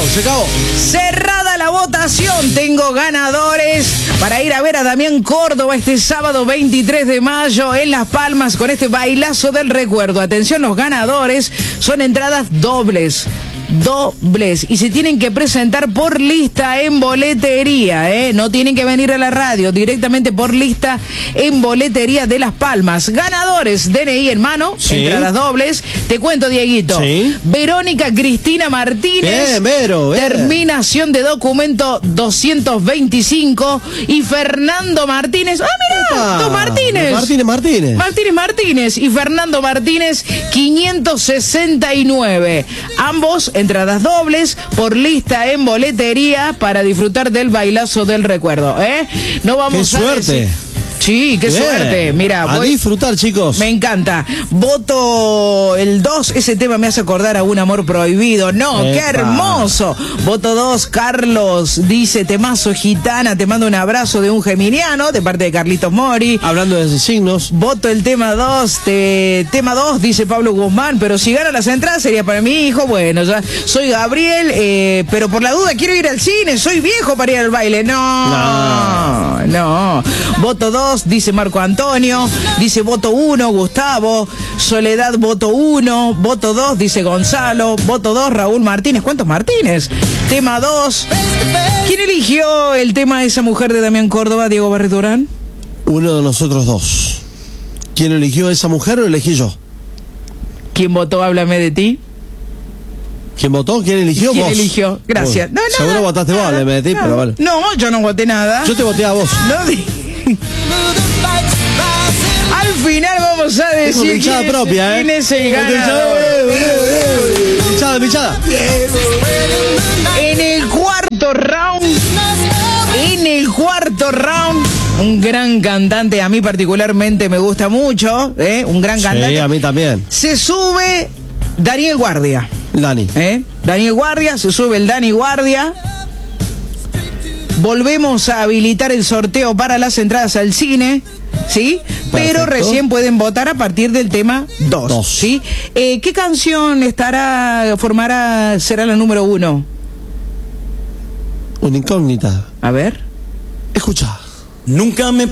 se acabó. Cerrada la votación, tengo ganadores para ir a ver a Damián Córdoba este sábado 23 de mayo en Las Palmas con este bailazo del recuerdo. Atención, los ganadores son entradas dobles y se tienen que presentar por lista en boletería, no tienen que venir a la radio, directamente por lista en boletería de Las Palmas. Ganadores, DNI en mano, sí. Entradas dobles. Te cuento, Dieguito. Sí. Verónica Cristina Martínez. Bien, Vero, bien. Terminación de documento 225. Y Fernando Martínez. ¡Ah, mirá! Dos Martínez. Martínez. Y Fernando Martínez, 569. Ambos entradas dobles por lista en boletería para disfrutar del bailazo del recuerdo. No vamos ¡Qué a suerte! decir... Sí, qué suerte. Mira, a disfrutar, chicos. Me encanta. Voto el 2, ese tema me hace acordar a Un Amor Prohibido. No, qué hermoso. Voto 2, Carlos dice, temazo gitana, te mando un abrazo de un geminiano, de parte de Carlitos Mori. Hablando de signos. Voto el tema 2, tema 2, dice Pablo Guzmán, pero si gana las entradas sería para mi hijo. Bueno, ya soy Gabriel, pero por la duda quiero ir al cine, soy viejo para ir al baile. No. Voto 2, dice Marco Antonio. Dice voto 1, Gustavo. Soledad, voto 1. Voto 2, dice Gonzalo. Voto 2, Raúl Martínez. ¿Cuántos Martínez? Tema 2. ¿Quién eligió el tema de esa mujer de Damián Córdoba, Diego Barreturán? Uno de nosotros dos. ¿Quién eligió a esa mujer o elegí yo? ¿Quién votó Háblame de ti? ¿Quién votó? ¿Quién eligió? ¿Quién vos. eligió? Gracias. Bueno, seguro votaste vos, Háblame de ti, pero vale. No, yo no voté nada. Yo te voté a vos. Al final vamos a decir quién es el ganador. Pichada. En el cuarto round, un gran cantante, a mí particularmente me gusta mucho, un gran cantante. Sí, a mí también. Se sube Daniel Guardia. Daniel Guardia, se sube el Dani Guardia. Volvemos a habilitar el sorteo para las entradas al cine, ¿sí? Perfecto. Pero recién pueden votar a partir del tema 2, ¿sí? ¿Qué canción será la número 1? Una incógnita. A ver. Escucha. Nunca me